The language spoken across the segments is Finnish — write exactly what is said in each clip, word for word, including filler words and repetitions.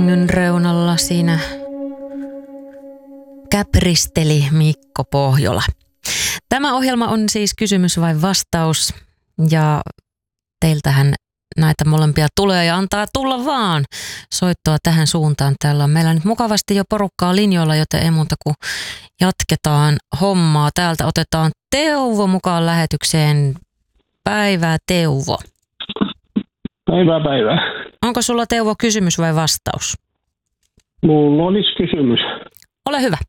sängyn reunalla siinä käpristeli Mikko Pohjola. Tämä ohjelma on siis kysymys vai vastaus, ja teiltähän näitä molempia tulee ja antaa tulla vaan soittoa tähän suuntaan. Täällä on meillä nyt mukavasti jo porukkaa linjoilla, joten ei muuta kuin jatketaan hommaa. Täältä otetaan Teuvo mukaan lähetykseen. Päivää, Teuvo. Päivää, päivää. Onko sulla, Teuvo, kysymys vai vastaus? Mulla olisi kysymys. Ole hyvä.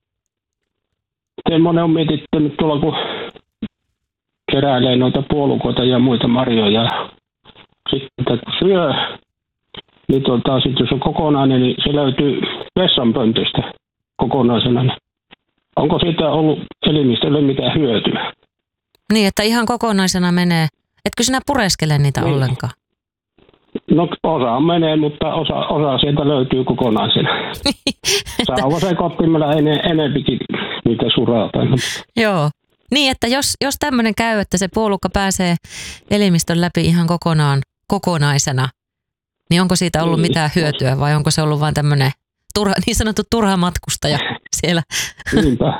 Semmoinen on mietittänyt tuolla, kun keräilee noita puolukoita ja muita marjoja. Sitten kun syö, niin tuota, sit jos on kokonainen, niin se löytyy vessanpöntöstä kokonaisena. Onko siitä ollut elimistölle mitään hyötyä? Niin, että ihan kokonaisena menee. Etkö sinä pureskele niitä niin ollenkaan? No osa menee, mutta osa, osa sieltä löytyy kokonaisena. Saava se koppimella en, enempikin niitä surata. Joo. Niin, että jos, jos tämmöinen käy, että se puolukka pääsee elimistön läpi ihan kokonaan kokonaisena, niin onko siitä ollut niin mitään hyötyä vai onko se ollut vain tämmöinen turha, niin sanottu turha matkustaja siellä? Niinpä.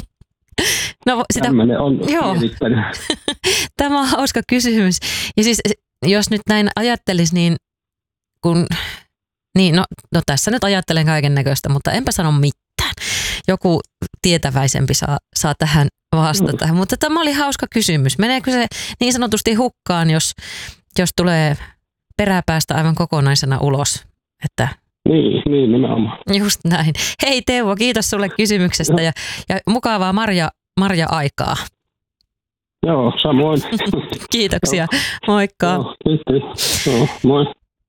No, sitä, tämmöinen on mietittänyt. Tämä on hauska kysymys. Ja siis jos nyt näin ajattelisi, niin kun, niin no, no tässä nyt ajattelen kaiken näköistä, mutta enpä sano mitään. Joku tietäväisempi saa, saa tähän vastata. Mm. Mutta tämä oli hauska kysymys. Meneekö se niin sanotusti hukkaan, jos, jos tulee peräpäästä aivan kokonaisena ulos? Että niin, niin nimenomaan. Just näin. Hei Teuvo, kiitos sulle kysymyksestä ja, ja mukavaa marja, marja-aikaa. Joo, samoin. Kiitoksia. Moikka. Joo, kiitos. Joo, moi.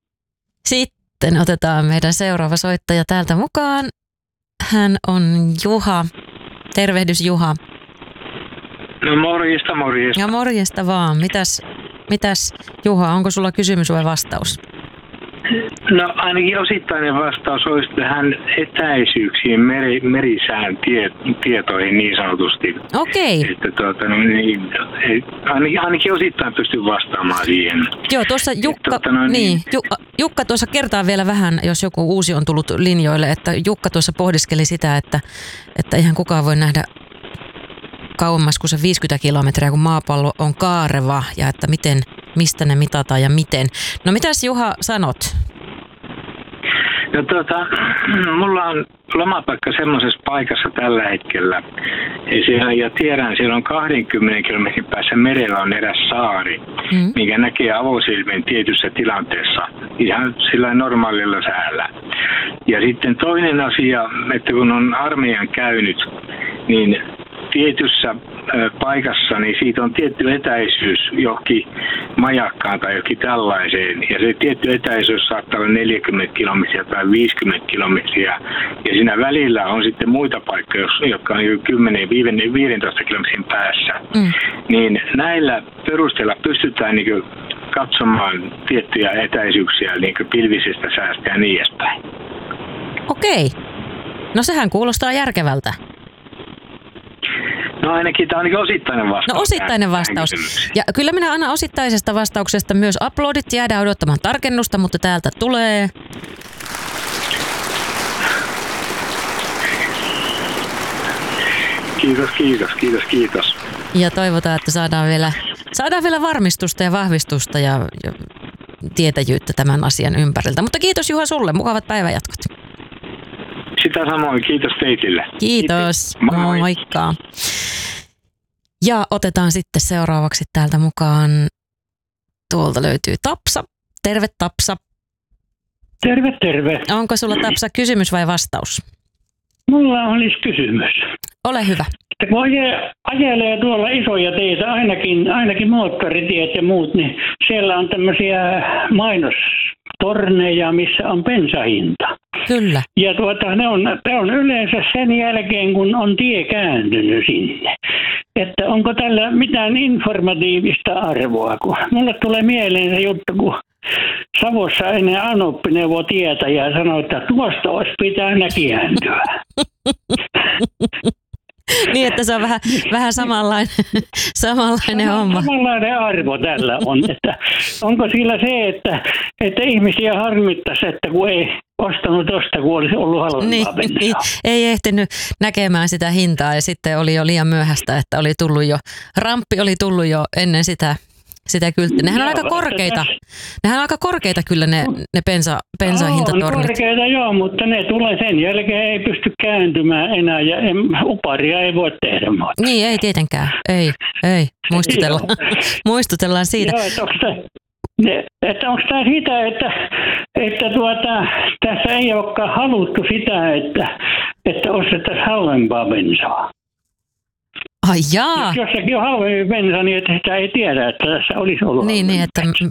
Sitten otetaan meidän seuraava soittaja täältä mukaan. Hän on Juha. Tervehdys, Juha. No morjesta, morjesta. Ja morjesta vaan. Mitäs, mitäs Juha, onko sulla kysymys vai vastaus? No ainakin osittainen vastaus olisi tähän etäisyyksiin, meri, merisään tie, tietoihin niin sanotusti. Okei. Että tuota, no, niin, ainakin, ainakin osittain pystyn vastaamaan siihen. Joo, tuossa Jukka, tuota, no, niin, Jukka tuossa kertaa vielä vähän, jos joku uusi on tullut linjoille, että Jukka tuossa pohdiskeli sitä, että, että eihän kukaan voi nähdä kauemmas kuin se viisikymmentä kilometriä, kun maapallo on kaareva ja että miten, mistä ne mitataan ja miten. No mitäs Juha sanot? No tuota, mulla on lomapaikka semmoisessa paikassa tällä hetkellä. Ja, siellä, ja tiedän, siellä on kaksikymmentä kilometrin päässä merellä on eräs saari, mm. mikä näkee avosilmin tietyssä tilanteessa, ihan sillä normaalilla säällä. Ja sitten toinen asia, että kun on armeijan käynyt, niin tietyssä paikassa, niin siitä on tietty etäisyys johonkin majakkaan tai johonkin tällaiseen. Ja se tietty etäisyys saattaa olla neljäkymmentä kilometriä tai viisikymmentä kilometriä. Ja siinä välillä on sitten muita paikkoja, jotka on kymmenen viisitoista kilometrin päässä. Mm. Niin näillä perusteella pystytään niin katsomaan tiettyjä etäisyyksiä niin pilvisestä säästä ja niin edespäin. Okei. No sehän kuulostaa järkevältä. No ainakin tämä on ainakin osittainen vastaus. No osittainen vastaus. Ja kyllä minä annan osittaisesta vastauksesta myös uploadit. Jäädään odottamaan tarkennusta, mutta täältä tulee. Kiitos, kiitos, kiitos, kiitos. Ja toivotaan, että saadaan vielä, saadaan vielä varmistusta ja vahvistusta ja, ja tietäjyyttä tämän asian ympäriltä. Mutta kiitos Juha sulle. Mukavat päivänjatkot. Sitä samoin. Kiitos teille. Kiitos. Moi. Moikka. Ja otetaan sitten seuraavaksi täältä mukaan. Tuolta löytyy Tapsa. Terve Tapsa. Terve, terve. Onko sulla Tapsa kysymys vai vastaus? Mulla olisi kysymys. Ole hyvä. Kun ajelee tuolla isoja teitä, ainakin, ainakin moottoritiet ja muut, niin siellä on tämmöisiä mainostorneja, missä on bensahinta. Kyllä. Ja tuota, ne, on, ne on yleensä sen jälkeen, kun on tie kääntynyt sinne. Että onko tällä mitään informatiivista arvoa? Kun mulle tulee mieleen se juttu, kun Savossa ennen Anoppi neuvoi tietä ja sanoi, että tuosta olisi pitänyt kääntyä. Niin, että se on vähän, vähän samanlainen, samanlainen homma. Samanlainen arvo tällä on. Että onko sillä se, että, että ihmisiä harmittaisi, että kun ei, ostanut tosta, kun olisi ollut halvempaa niin, bensaa. niin, ei ehtinyt näkemään sitä hintaa ja sitten oli jo liian myöhäistä, että oli tullut jo, ramppi oli tullut jo ennen sitä, sitä kylttiä. Nehän on aika korkeita, nehän on aika korkeita kyllä ne, ne bensa, bensahintatornit. On korkeita joo, mutta ne tulee sen jälkeen, ei pysty kääntymään enää ja uparia ei voi tehdä muuta. Niin, ei tietenkään, ei, ei, muistutellaan, muistutellaan siitä. Joo, että onko Ne, että onko tämä sitä, että, että tuota, tässä ei olekaan haluttu sitä, että, että ostettaisiin halvempaa bensaa. Ai jaa. Jos jossakin on halvempi bensa, niin että sitä ei tiedä, että tässä olisi ollut Niin, niin että